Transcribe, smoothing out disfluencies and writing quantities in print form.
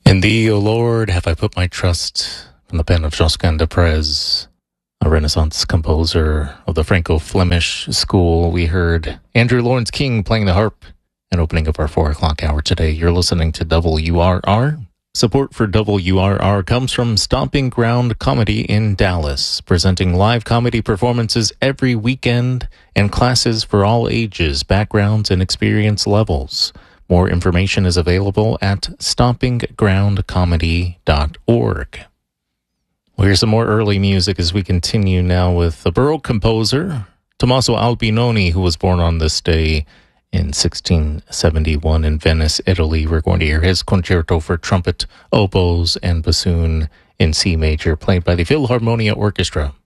In thee, O Lord, have I put my trust, from the pen of Josquin de Prez, a Renaissance composer of the Franco-Flemish school. We heard Andrew Lawrence King playing the harp and opening up our 4 o'clock hour today. You're listening to WRR. Support for WRR comes from Stomping Ground Comedy in Dallas, presenting live comedy performances every weekend and classes for all ages, backgrounds, and experience levels. More information is available at stompinggroundcomedy.org. Well, here's some more early music as we continue now with the Baroque composer Tommaso Albinoni, who was born on this day in 1671 in Venice, Italy. We're going to hear his concerto for trumpet, oboes, and bassoon in C major, played by the Philharmonia Orchestra.